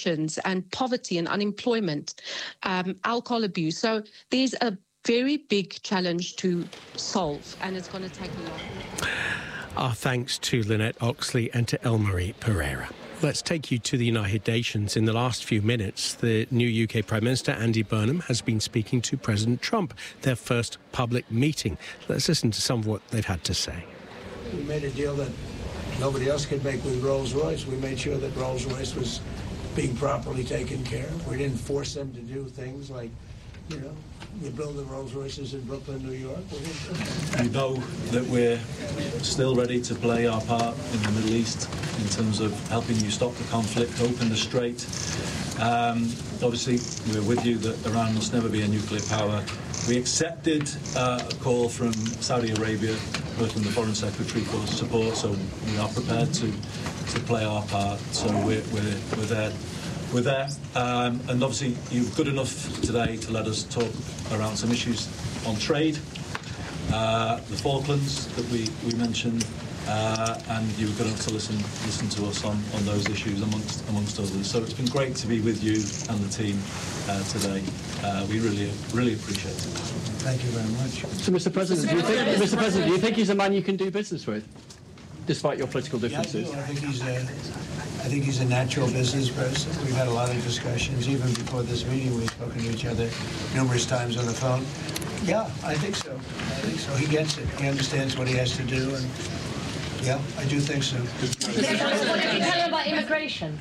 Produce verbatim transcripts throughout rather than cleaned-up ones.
addictions and poverty and unemployment, um, alcohol abuse. So there's a very big challenge to solve, and it's going to take a long. Our thanks to Lynette Oxley and to Elmarie Pereira. Let's take you to the United Nations. In the last few minutes, the new U K Prime Minister Andy Burnham has been speaking to President Trump, their first public meeting. Let's listen to some of what they've had to say. We made a deal that nobody else could make with Rolls-Royce. We made sure that Rolls-Royce was being properly taken care of. We didn't force them to do things like, you know, you build the Rolls-Royces in Brooklyn, New York. You know that we're still ready to play our part in the Middle East in terms of helping you stop the conflict, open the Strait. Um, obviously, we're with you that Iran must never be a nuclear power. We accepted uh, a call from Saudi Arabia, both from the Foreign Secretary for support, so we are prepared to, to play our part. So we're, we're, we're there. We're there, um, and obviously you're good enough today to let us talk around some issues on trade, uh, the Falklands that we, we mentioned, uh, and you were good enough to listen listen to us on, on those issues amongst amongst others. So it's been great to be with you and the team uh, today. Uh, we really really appreciate it. Thank you very much. So, Mister President, do you think, Mister President, do you think he's a man you can do business with, despite your political differences? Yeah, I, do. I think he's a, I think he's a natural business person. We've had a lot of discussions, even before this meeting. We've spoken to each other numerous times on the phone. Yeah, I think so. I think so. He gets it. He understands what he has to do, and yeah, I do think so. What did he tell you about immigration?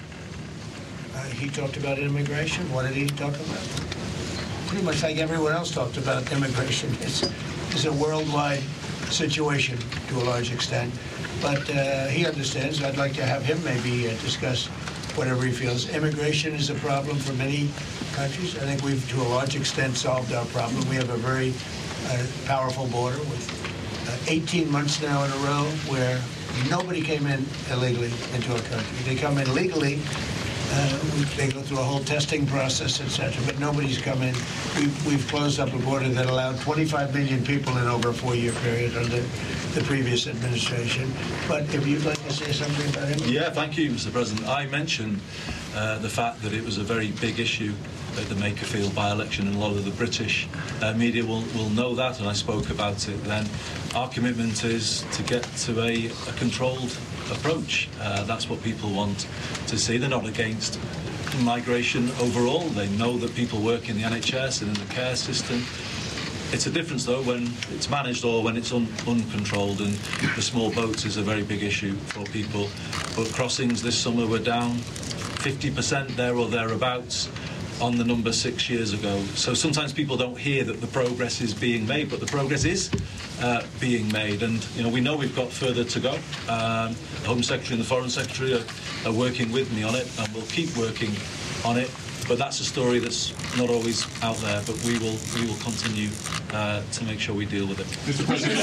Uh, he talked about immigration. What did he talk about? Pretty much like everyone else talked about immigration. It's, it's a worldwide situation to a large extent. But uh, he understands. I'd like to have him maybe uh, discuss whatever he feels. Immigration is a problem for many countries. I think we've, to a large extent, solved our problem. We have a very uh, powerful border with uh, eighteen months now in a row where nobody came in illegally into our country. They come in legally. Uh, we, they go through a whole testing process, et cetera, but nobody's come in. We've, we've closed up a border that allowed twenty-five million people in over a four-year period under the previous administration. But if you'd like to say something about him. Yeah, thank you, Mister President. I mentioned uh, the fact that it was a very big issue at the Makerfield by-election, and a lot of the British uh, media will, will know that, and I spoke about it then. Our commitment is to get to a, a controlled approach. Uh, that's what people want to see. They're not against migration overall. They know that people work in the N H S and in the care system. It's a difference, though, when it's managed or when it's un uncontrolled, and the small boats is a very big issue for people. But crossings this summer were down fifty percent there or thereabouts on the number six years ago. So sometimes people don't hear that the progress is being made, but the progress is uh, being made. And, you know, we know we've got further to go. Um, the Home Secretary and the Foreign Secretary are, are working with me on it, and we'll keep working on it. But that's a story that's not always out there, but we will we will continue uh, to make sure we deal with it. Mister President,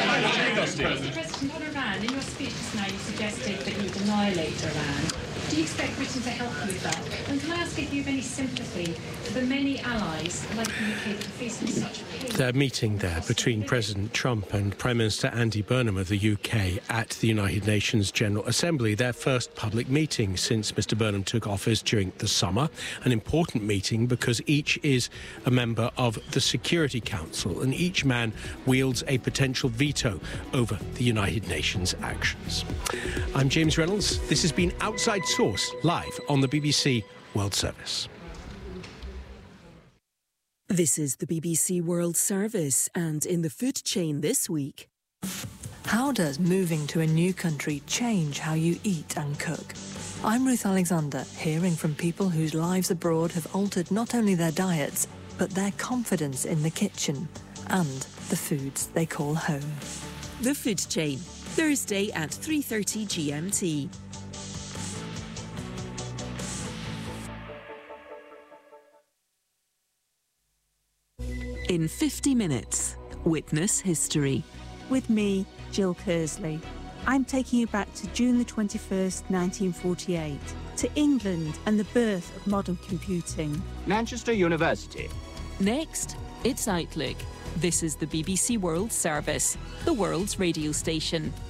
Mister President, on Iran, in your speech just now you suggested that you would annihilate Iran. Do you expect Britain to help you with that? And can I ask if you have any sympathy for the many allies like the U K that are facing such pain? Their meeting there between President Trump and Prime Minister Andy Burnham of the U K at the United Nations General Assembly, their first public meeting since Mister Burnham took office during the summer. An important meeting because each is a member of the Security Council, and each man wields a potential veto over the United Nations actions. I'm James Reynolds. This has been Outside Source, live on the B B C World Service. This is the B B C World Service, and in the food chain this week. How does moving to a new country change how you eat and cook? I'm Ruth Alexander, hearing from people whose lives abroad have altered not only their diets, but their confidence in the kitchen and the foods they call home. The Food Chain, Thursday at three thirty G M T. In fifty minutes, witness history. With me, Jill Kersley. I'm taking you back to June the twenty-first, nineteen forty-eight, to England and the birth of modern computing. Manchester University. Next, it's Outlook. This is the B B C World Service, the world's radio station.